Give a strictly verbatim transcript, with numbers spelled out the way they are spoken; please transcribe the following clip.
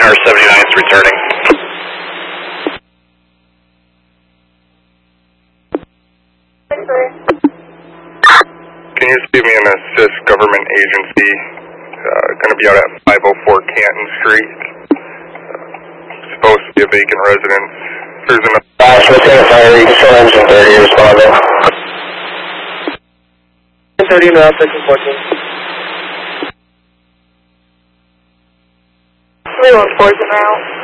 R seventy-nine is returning. Can you just give me an assist government agency? Uh, going to be out at five oh four Canton Street. Uh, supposed to be a vacant residence. There's an... Dash, within fire, control engine thirty, responding. thirty, now, section fourteen. three one four is in route.